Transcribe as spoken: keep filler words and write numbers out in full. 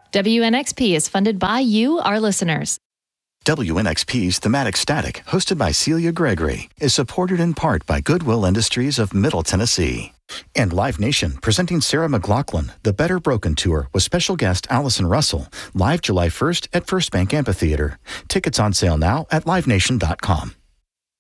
W N X P is funded by you, our listeners. W N X P's Thematic Static, hosted by Celia Gregory, is supported in part by Goodwill Industries of Middle Tennessee. And Live Nation, presenting Sarah McLachlan, The Better Broken Tour, with special guest Allison Russell, live July first at First Bank Amphitheater. Tickets on sale now at live nation dot com.